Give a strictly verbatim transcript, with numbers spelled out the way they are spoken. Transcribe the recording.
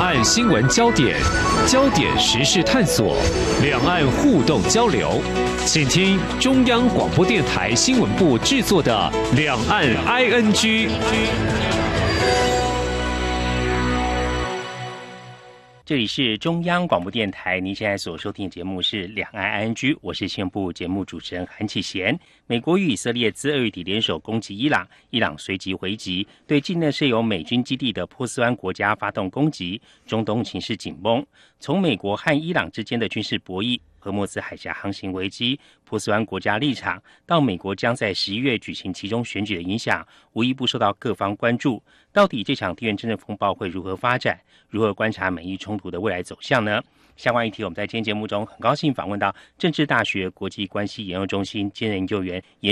岸新闻焦点，焦点时事探索，两岸互动交流，请听中央广播电台新闻部制作的《两岸 I N G》。 这里是中央广播电台，您现在所收听的节目是《两岸 I N G》，我是新闻部节目主持人韩启贤。美国与以色列自二月底联手攻击伊朗，伊朗随即回击，对境内设有美军基地的波斯湾国家发动攻击，中东情势紧绷。从美国和伊朗之间的军事博弈、荷默兹海峡航行危机、波斯湾国家立场，到美国将在十一月举行其中选举的影响，无一不受到各方关注。到底这场地缘政治风暴会如何发展？如何观察美伊冲突的未来走向呢？相关议题，我们在今天节目中很高兴访问到政治大学国际关系研究中心兼任研究员严